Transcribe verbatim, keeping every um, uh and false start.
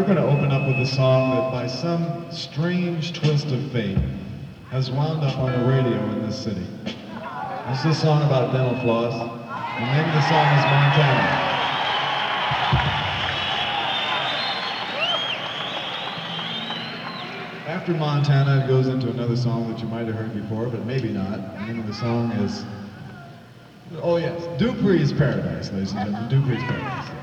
we're going to open up with a song that by some strange twist of fate has wound up on the radio in this city. This is a song about dental floss. The name of the song is Montana. After Montana, it goes into another song that you might have heard before, but maybe not. The name of the song is, oh yes, Dupree's Paradise, ladies and gentlemen, Dupree's Paradise.